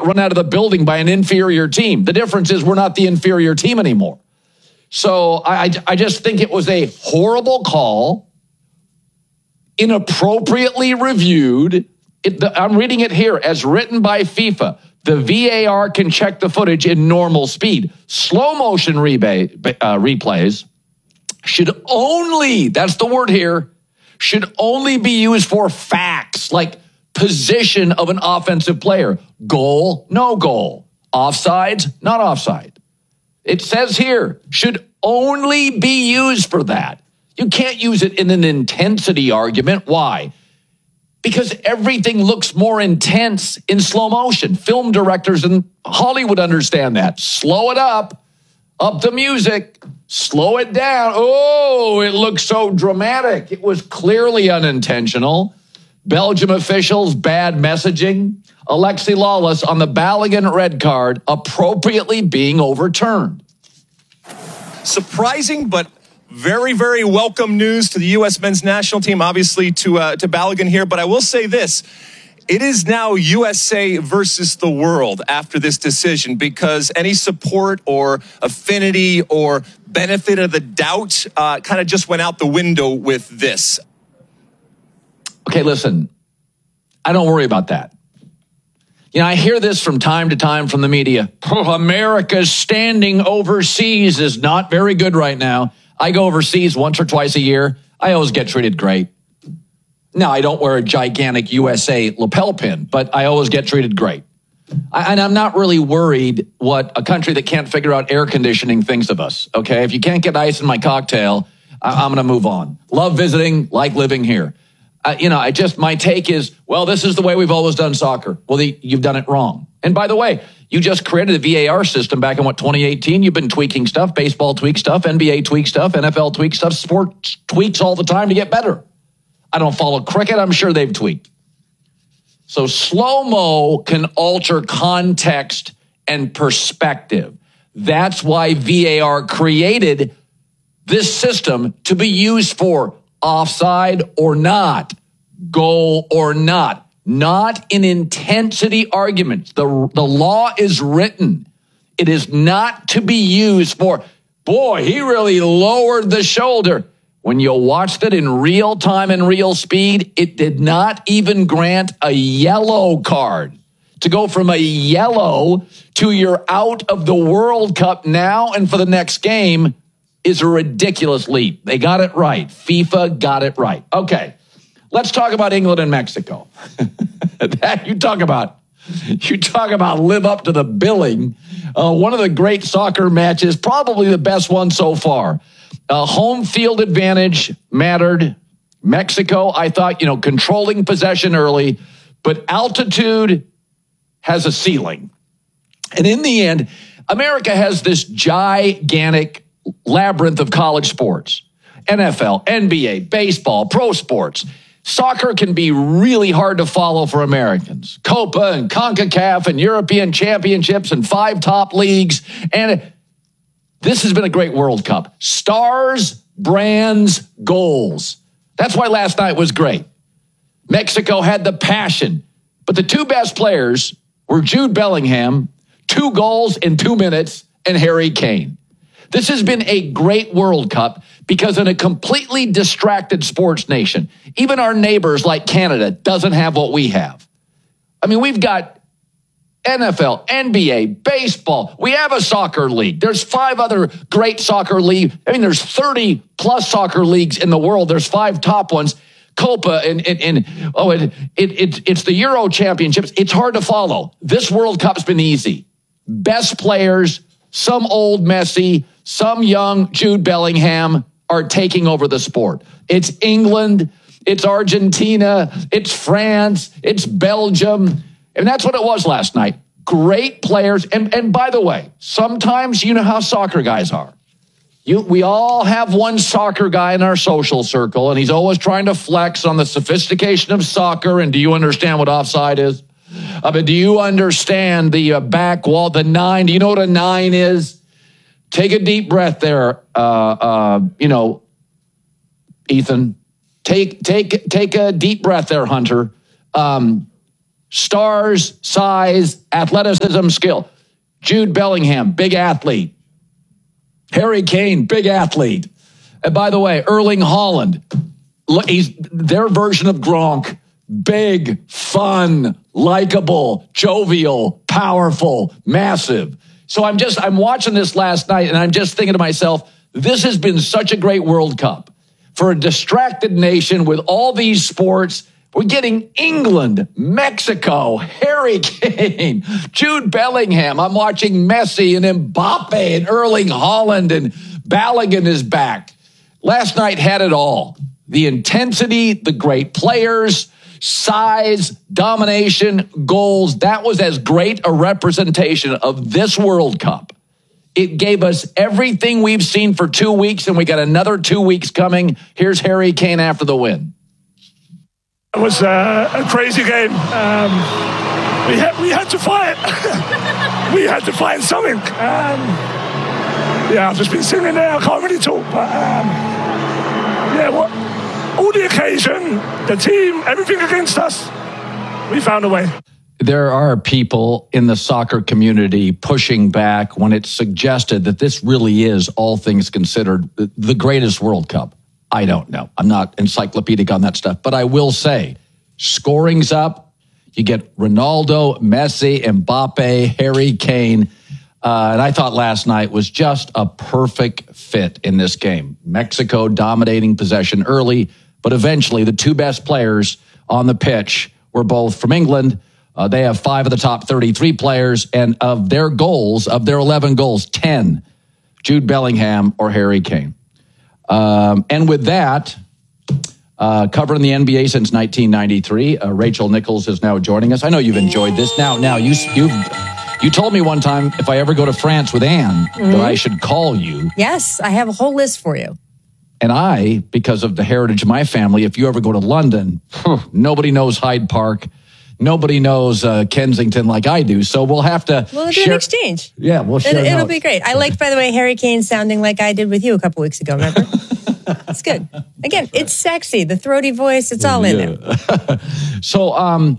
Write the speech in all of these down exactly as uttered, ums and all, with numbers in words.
run out of the building by an inferior team. The difference is we're not the inferior team anymore. So I, I just think it was a horrible call, inappropriately reviewed. It, the, I'm reading it here as written by FIFA. The V A R can check the footage in normal speed. Slow motion rebate, uh, replays should only, that's the word here, should only be used for facts like position of an offensive player. Goal, no goal. Offsides, not offside. It says here, should only be used for that. You can't use it in an intensity argument. Why? Because everything looks more intense in slow motion. Film directors in Hollywood understand that. Slow it up, up the music, slow it down. Oh, it looks so dramatic. It was clearly unintentional. Belgium officials, bad messaging. Alexi Lawless on the Balogun red card appropriately being overturned. Surprising, but very, very welcome news to the U S men's national team, obviously to uh, to Balogun here. But I will say this. It is now U S A versus the world after this decision, because any support or affinity or benefit of the doubt uh, kind of just went out the window with this. Okay, listen, I don't worry about that. You know, I hear this from time to time from the media. Oh, America's standing overseas is not very good right now. I go overseas once or twice a year. I always get treated great. Now, I don't wear a gigantic U S A lapel pin, but I always get treated great. I, and I'm not really worried what a country that can't figure out air conditioning thinks of us, okay? If you can't get ice in my cocktail, I, I'm going to move on. Love visiting, like living here. Uh, you know, I just, my take is, well, this is the way we've always done soccer. Well, the, you've done it wrong. And by the way, you just created the V A R system back in, what, twenty eighteen? You've been tweaking stuff, baseball tweak stuff, N B A tweak stuff, N F L tweak stuff, sports tweaks all the time to get better. I don't follow cricket. I'm sure they've tweaked. So slow-mo can alter context and perspective. That's why V A R created this system to be used for offside or not, goal or not, not in intensity arguments. The, the law is written. It is not to be used for, boy, he really lowered the shoulder. When you watched it in real time and real speed, it did not even grant a yellow card. To go from a yellow to you're out of the World Cup now and for the next game is a ridiculous leap. They got it right. FIFA got it right. Okay, let's talk about England and Mexico. That you talk about, you talk about live up to the billing. Uh, one of the great soccer matches, probably the best one so far. Uh, home field advantage mattered. Mexico, I thought, you know, controlling possession early, but altitude has a ceiling. And in the end, America has this gigantic labyrinth of college sports. N F L, N B A, baseball, pro sports. Soccer can be really hard to follow for Americans. Copa and CONCACAF and European championships and five top leagues. And this has been a great World Cup. Stars, brands, goals. That's why last night was great. Mexico had the passion, but the two best players were Jude Bellingham, two goals in two minutes, and Harry Kane. This has been a great World Cup because in a completely distracted sports nation, even our neighbors like Canada doesn't have what we have. I mean, we've got N F L, N B A, baseball. We have a soccer league. There's five other great soccer leagues. I mean, there's thirty plus soccer leagues in the world. There's five top ones. Copa and, and, and oh, it, it, it, it's the Euro Championships. It's hard to follow. This World Cup's been easy. Best players, some old Messi, some young Jude Bellingham are taking over the sport. It's England, it's Argentina, it's France, it's Belgium. And that's what it was last night. Great players. And, and by the way, sometimes you know how soccer guys are. You, we all have one soccer guy in our social circle, and he's always trying to flex on the sophistication of soccer. And do you understand what offside is? I mean, do you understand the uh, back wall, the nine? Do you know what a nine is? Take a deep breath there, uh, uh, you know, Ethan. Take take take a deep breath there, Hunter. Um, Stars, size, athleticism, skill. Jude Bellingham, big athlete. Harry Kane, big athlete. And by the way, Erling Haaland, he's their version of Gronk. Big, fun, likable, jovial, powerful, massive. So I'm just, I'm watching this last night and I'm just thinking to myself, this has been such a great World Cup. For a distracted nation with all these sports, we're getting England, Mexico, Harry Kane, Jude Bellingham. I'm watching Messi and Mbappe and Erling Haaland, and Balogun is back. Last night had it all. The intensity, the great players, size, domination, goals. That was as great a representation of this World Cup. It gave us everything we've seen for two weeks, and we got another two weeks coming. Here's Harry Kane after the win. It was uh, a crazy game. Um, we, had, we had to fight. we had to find something. Um, yeah, I've just been sitting there. I can't really talk, but um, yeah, what, all the occasion, the team, everything against us, we found a way. There are people in the soccer community pushing back when it's suggested that this really is, all things considered, the greatest World Cup. I don't know. I'm not encyclopedic on that stuff, but I will say scoring's up. You get Ronaldo, Messi, Mbappe, Harry Kane. Uh, and I thought last night was just a perfect fit in this game. Mexico dominating possession early, but eventually the two best players on the pitch were both from England. Uh, they have five of the top thirty-three players, and of their goals, of their eleven goals, ten, Jude Bellingham or Harry Kane. Um, and with that, uh, covering the N B A since nineteen ninety-three, uh, Rachel Nichols is now joining us. I know you've enjoyed this. Now, now you you you told me one time if I ever go to France with Anne, mm-hmm. that I should call you. Yes, I have a whole list for you. And I, because of the heritage of my family, if you ever go to London, nobody knows Hyde Park. Nobody knows uh, Kensington like I do, so we'll have to We'll do share. an exchange. Yeah, we'll share. It, it'll notes. be great. I liked, by the way, Harry Kane sounding like I did with you a couple weeks ago, remember? It's good. Again, right. It's sexy. The throaty voice, it's all in yeah. there. So um,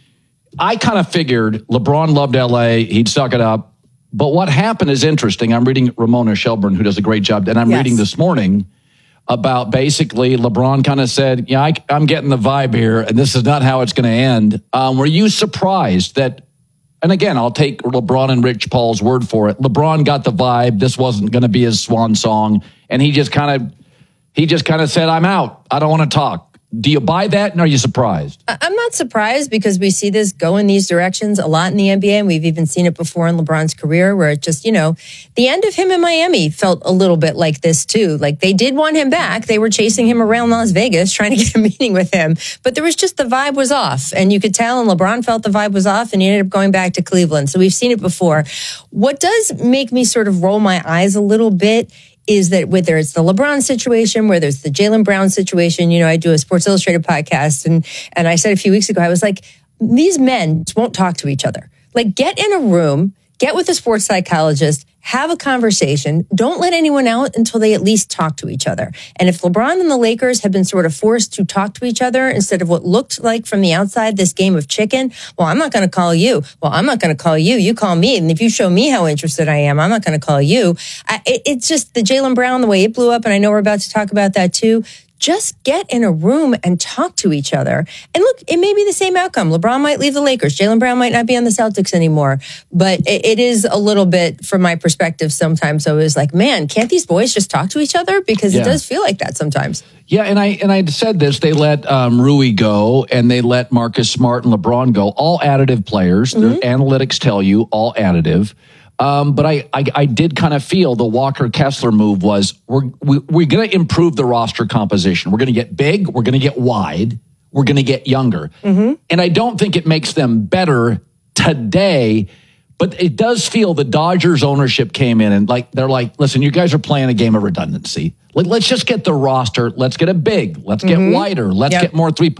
I kind of figured LeBron loved L A. He'd suck it up. But what happened is interesting. I'm reading Ramona Shelburne, who does a great job, and I'm yes. reading this morning about basically LeBron kind of said, yeah, I, I'm getting the vibe here, and this is not how it's going to end. Um, were you surprised that, and again, I'll take LeBron and Rich Paul's word for it, LeBron got the vibe, this wasn't going to be his swan song, and he just kind of, he just kind of said, I'm out, I don't want to talk. Do you buy that, and are you surprised? I'm not surprised because we see this go in these directions a lot in the N B A, and we've even seen it before in LeBron's career where it just, you know, the end of him in Miami felt a little bit like this too. Like they did want him back. They were chasing him around Las Vegas trying to get a meeting with him, but there was just the vibe was off, and you could tell, and LeBron felt the vibe was off, and he ended up going back to Cleveland. So we've seen it before. What does make me sort of roll my eyes a little bit is that whether it's the LeBron situation, whether it's the Jaylen Brown situation, you know, I do a Sports Illustrated podcast, and and I said a few weeks ago, I was like, these men just won't talk to each other. Like, get in a room, get with a sports psychologist, have a conversation. Don't let anyone out until they at least talk to each other. And if LeBron and the Lakers have been sort of forced to talk to each other instead of what looked like from the outside this game of chicken, well, I'm not going to call you. Well, I'm not going to call you. You call me. And if you show me how interested I am, I'm not going to call you. I, it, it's just the Jaylen Brown, the way it blew up, and I know we're about to talk about that too. Just get in a room and talk to each other. And look, it may be the same outcome. LeBron might leave the Lakers. Jaylen Brown might not be on the Celtics anymore. But it, it is a little bit, from my perspective, sometimes I was like, man, can't these boys just talk to each other? Because yeah. It does feel like that sometimes. Yeah, and I and I said this. They let um, Rui go, and they let Marcus Smart and LeBron go. All additive players. Mm-hmm. Their analytics tell you all additive. Um, but I, I, I did kind of feel the Walker Kessler move was we're we, we're going to improve the roster composition. We're going to get big. We're going to get wide. We're going to get younger. Mm-hmm. And I don't think it makes them better today, but it does feel the Dodgers ownership came in and like they're like, listen, you guys are playing a game of redundancy. Like, let's just get the roster. Let's get it big. Let's get mm-hmm. wider. Let's yep. get more three.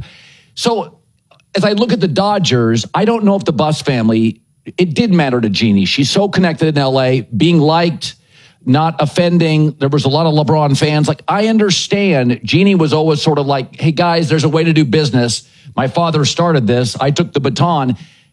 So as I look at the Dodgers, I don't know if the Buss family. It did matter to Jeannie. She's so connected in L A, being liked, not offending. There was a lot of LeBron fans. Like, I understand Jeannie was always sort of like, hey, guys, there's a way to do business. My father started this. I took the baton.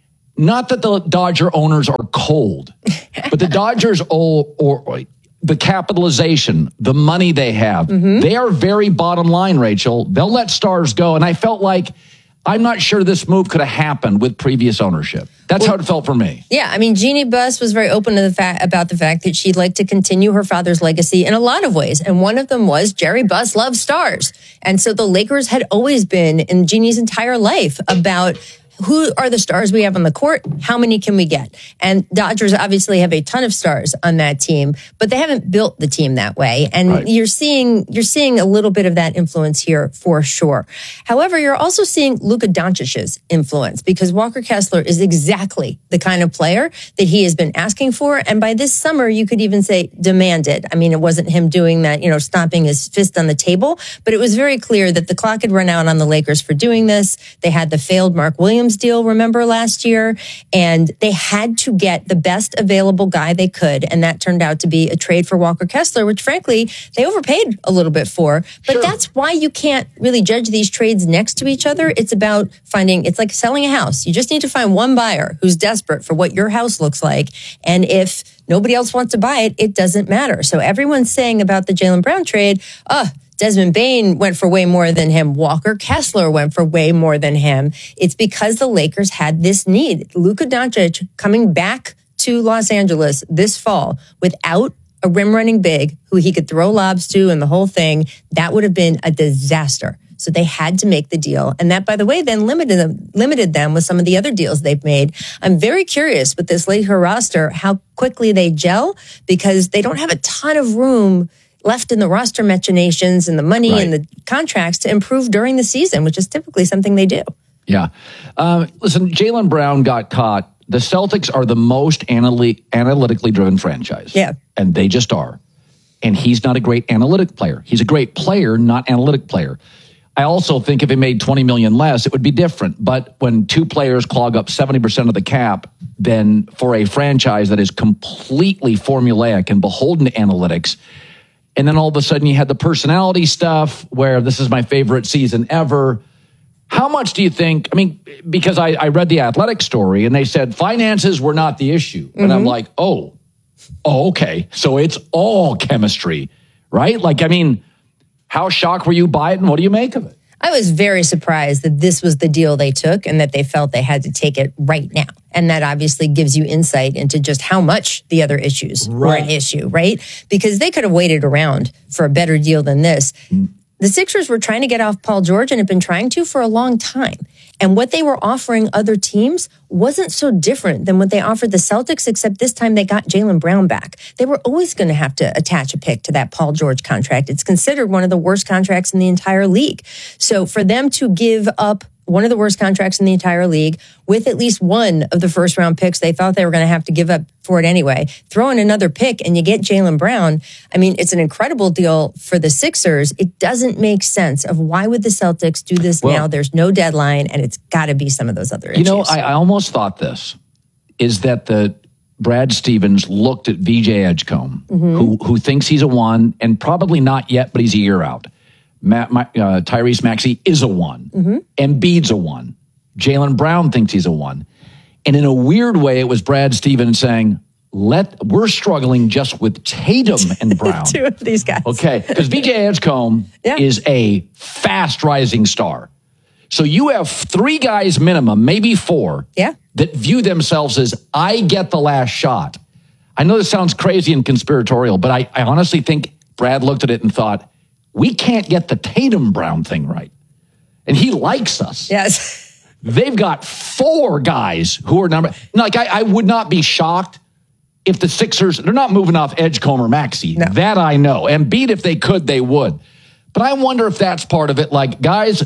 Not that the Dodger owners are cold, but the Dodgers or, or the capitalization, the money they have, mm-hmm. they are very bottom line, Rachel. They'll let stars go. And I felt like, I'm not sure this move could have happened with previous ownership. That's well, how it felt for me. Yeah, I mean, Jeannie Buss was very open to the fact about the fact that she'd like to continue her father's legacy in a lot of ways. And one of them was Jerry Buss loves stars. And so the Lakers had always been, in Jeannie's entire life, about who are the stars we have on the court? How many can we get? And Dodgers obviously have a ton of stars on that team, but they haven't built the team that way. And right. you're seeing you're seeing a little bit of that influence here for sure. However, you're also seeing Luka Doncic's influence because Walker Kessler is exactly the kind of player that he has been asking for. And by this summer, you could even say demanded. I mean, it wasn't him doing that, you know, stomping his fist on the table, but it was very clear that the clock had run out on the Lakers for doing this. They had the failed Mark Williams deal, remember, last year, and they had to get the best available guy they could, and that turned out to be a trade for Walker Kessler, which frankly they overpaid a little bit for. But sure. That's why you can't really judge these trades next to each other. It's about finding, it's like selling a house. You just need to find one buyer who's desperate for what your house looks like, and if nobody else wants to buy it, it doesn't matter. So everyone's saying about the Jaylen Brown trade, uh Desmond Bane went for way more than him. Walker Kessler went for way more than him. It's because the Lakers had this need. Luka Doncic coming back to Los Angeles this fall without a rim-running big who he could throw lobs to and the whole thing, that would have been a disaster. So they had to make the deal. And that, by the way, then limited them, limited them with some of the other deals they've made. I'm very curious with this Laker roster how quickly they gel because they don't have a ton of room left in the roster machinations and the money right. and the contracts to improve during the season, which is typically something they do. Yeah. Um, listen, Jaylen Brown got caught. The Celtics are the most analy- analytically driven franchise. Yeah. And they just are. And he's not a great analytic player. He's a great player, not analytic player. I also think if he made twenty million dollars less, it would be different. But when two players clog up seventy percent of the cap, then for a franchise that is completely formulaic and beholden to analytics, and then all of a sudden you had the personality stuff where this is my favorite season ever. How much do you think, I mean, because I, I read the Athletic story and they said finances were not the issue. Mm-hmm. And I'm like, oh, oh, okay. So it's all chemistry, right? Like, I mean, how shocked were you by it and what do you make of it? I was very surprised that this was the deal they took and that they felt they had to take it right now. And that obviously gives you insight into just how much the other issues right. were an issue, right? Because they could have waited around for a better deal than this. Mm. The Sixers were trying to get off Paul George and have been trying to for a long time. And what they were offering other teams wasn't so different than what they offered the Celtics, except this time they got Jaylen Brown back. They were always going to have to attach a pick to that Paul George contract. It's considered one of the worst contracts in the entire league. So for them to give up one of the worst contracts in the entire league with at least one of the first round picks they thought they were going to have to give up for it anyway, throw in another pick and you get Jaylen Brown. I mean, it's an incredible deal for the Sixers. It doesn't make sense of why would the Celtics do this well, now? There's no deadline and it's got to be some of those other issues. You know, I, I almost thought this is that the Brad Stevens looked at V J Edgecombe, mm-hmm. who, who thinks he's a one and probably not yet, but he's a year out. Ma- Ma- uh, Tyrese Maxey is a one. Mm-hmm. Embiid's a one. Jaylen Brown thinks he's a one. And in a weird way, it was Brad Stevens saying, "Let we're struggling just with Tatum and Brown." Two of these guys. Okay, because V J Edgecombe yeah. is a fast rising star. So you have three guys minimum, maybe four, yeah. that view themselves as, I get the last shot. I know this sounds crazy and conspiratorial, but I, I honestly think Brad looked at it and thought, we can't get the Tatum Brown thing right. And he likes us. Yes. They've got four guys who are number, like I, I would not be shocked if the Sixers, they're not moving off Edgecombe or Maxey. No. That I know. Embiid, if they could, they would. But I wonder if that's part of it. Like, guys,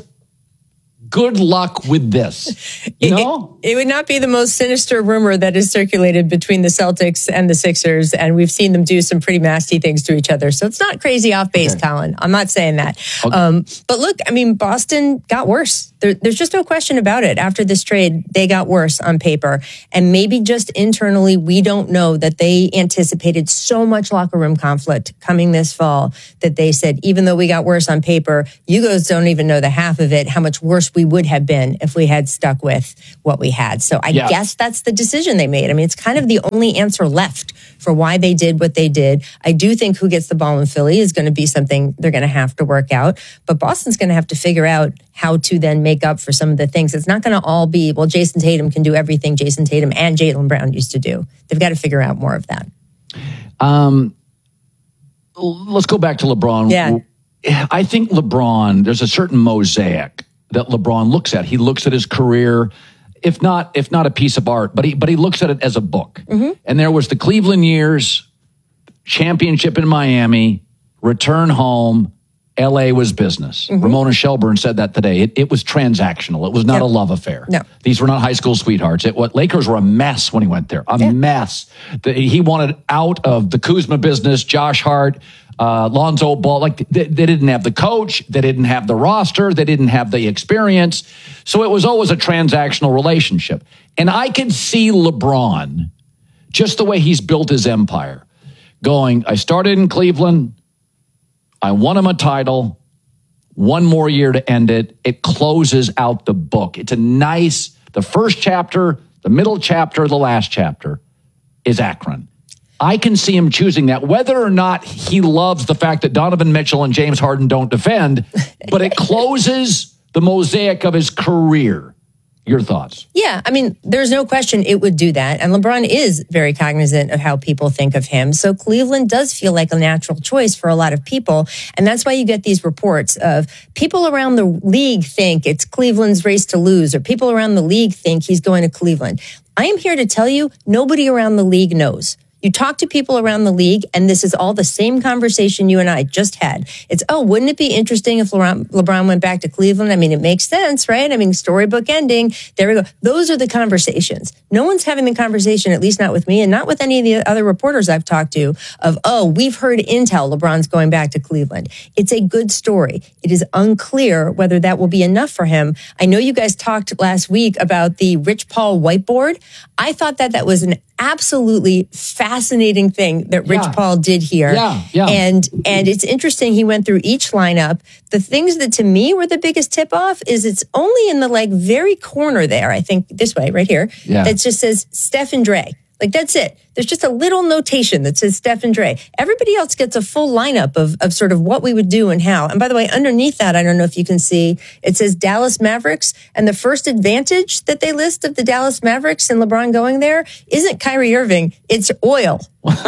good luck with this. You know? It, it would not be the most sinister rumor that is circulated between the Celtics and the Sixers, and we've seen them do some pretty nasty things to each other. So it's not crazy off base, okay. Colin. I'm not saying that. Okay. Um, but look, I mean, Boston got worse There, there's just no question about it. After this trade, they got worse on paper. And maybe just internally, we don't know that they anticipated so much locker room conflict coming this fall that they said, even though we got worse on paper, you guys don't even know the half of it, how much worse we would have been if we had stuck with what we had. So I yeah. guess that's the decision they made. I mean, it's kind of the only answer left for why they did what they did. I do think who gets the ball in Philly is going to be something they're going to have to work out. But Boston's going to have to figure out how to then make up for some of the things. It's not going to all be, well, Jason Tatum can do everything Jason Tatum and Jaylen Brown used to do. They've got to figure out more of that. Um, let's go back to LeBron. Yeah. I think LeBron, there's a certain mosaic that LeBron looks at. He looks at his career, if not if not a piece of art, but he but he looks at it as a book. Mm-hmm. And there was the Cleveland years, championship in Miami, return home, L A was business. Mm-hmm. Ramona Shelburne said that today. It, it was transactional. It was not no. a love affair. No. These were not high school sweethearts. It what Lakers were a mess when he went there. A yeah. mess. The, he wanted out of the Kuzma business, Josh Hart, uh, Lonzo Ball. Like they, they didn't have the coach. They didn't have the roster. They didn't have the experience. So it was always a transactional relationship. And I could see LeBron, just the way he's built his empire, going, I started in Cleveland. I won him a title, one more year to end it. It closes out the book. It's a nice, the first chapter, the middle chapter, the last chapter is Akron. I can see him choosing that, whether or not he loves the fact that Donovan Mitchell and James Harden don't defend, but it closes the mosaic of his career. Your thoughts? Yeah, I mean, there's no question it would do that. And LeBron is very cognizant of how people think of him. So Cleveland does feel like a natural choice for a lot of people. And that's why you get these reports of people around the league think it's Cleveland's race to lose, or people around the league think he's going to Cleveland. I am here to tell you, nobody around the league knows. You talk to people around the league, and this is all the same conversation you and I just had. It's, oh, wouldn't it be interesting if LeBron, LeBron went back to Cleveland? I mean, it makes sense, right? I mean, storybook ending. There we go. Those are the conversations. No one's having the conversation, at least not with me and not with any of the other reporters I've talked to, of, oh, we've heard intel LeBron's going back to Cleveland. It's a good story. It is unclear whether that will be enough for him. I know you guys talked last week about the Rich Paul whiteboard. I thought that that was an absolutely fascinating thing that Rich yeah. Paul did here. Yeah, yeah. And and it's interesting. He went through each lineup. The things that to me were the biggest tip off is it's only in the like very corner there. I think this way, right here. Yeah. That just says Steph and Dre. Like that's it. There's just a little notation that says Steph and Dre. Everybody else gets a full lineup of, of sort of what we would do and how. And by the way, underneath that, I don't know if you can see, it says Dallas Mavericks. And the first advantage that they list of the Dallas Mavericks and LeBron going there isn't Kyrie Irving. It's oil.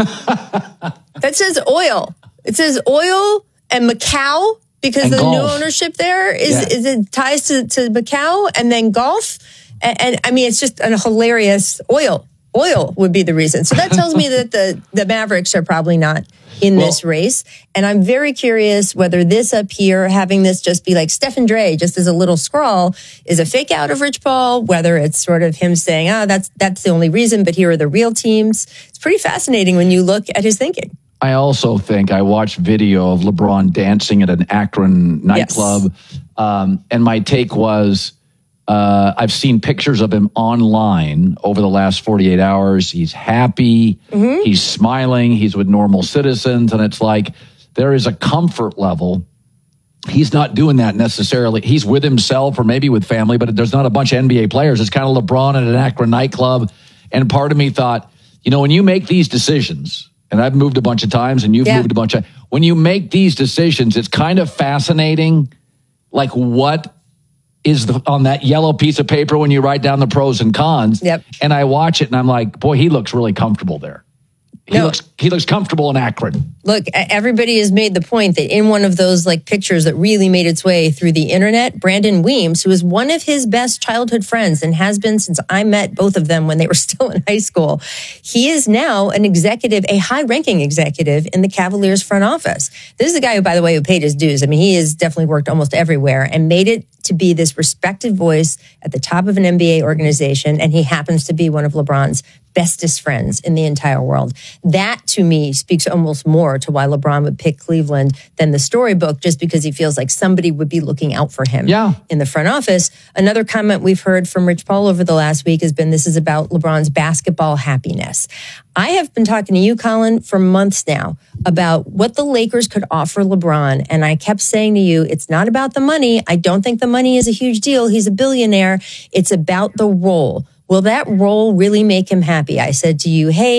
That says oil. It says oil and Macau because and the golf. new ownership there is, yeah. is it ties to, to Macau and then golf. And, and I mean, it's just a hilarious oil. Oil would be the reason. So that tells me that the, the Mavericks are probably not in well, this race. And I'm very curious whether this up here, having this just be like Steph and Dre, just as a little scrawl, is a fake out of Rich Paul, whether it's sort of him saying, oh, that's, that's the only reason, but here are the real teams. It's pretty fascinating when you look at his thinking. I also think I watched video of LeBron dancing at an Akron nightclub. Yes. Um, and my take was, Uh, I've seen pictures of him online over the last forty-eight hours. He's happy. Mm-hmm. He's smiling. He's with normal citizens. And it's like there is a comfort level. He's not doing that necessarily. He's with himself or maybe with family, but there's not a bunch of N B A players. It's kind of LeBron at an Akron nightclub. And part of me thought, you know, when you make these decisions, and I've moved a bunch of times and you've yeah. moved a bunch of, when you make these decisions, it's kind of fascinating, like what is the, on that yellow piece of paper when you write down the pros and cons. Yep. And I watch it and I'm like, boy, he looks really comfortable there. He no. looks he looks comfortable in Akron. Look, everybody has made the point that in one of those like pictures that really made its way through the internet, Brandon Weems, who is one of his best childhood friends and has been since I met both of them when they were still in high school, he is now an executive, a high-ranking executive in the Cavaliers front office. This is the guy who, by the way, who paid his dues. I mean, he has definitely worked almost everywhere and made it to be this respected voice at the top of an N B A organization, and he happens to be one of LeBron's bestest friends in the entire world. That, to me, speaks almost more to why LeBron would pick Cleveland than the storybook, just because he feels like somebody would be looking out for him yeah. in the front office. Another comment we've heard from Rich Paul over the last week has been this is about LeBron's basketball happiness. I have been talking to you, Colin, for months now about what the Lakers could offer LeBron. And I kept saying to you, it's not about the money. I don't think the money is a huge deal. He's a billionaire. It's about the role. Will that role really make him happy? I said to you, hey,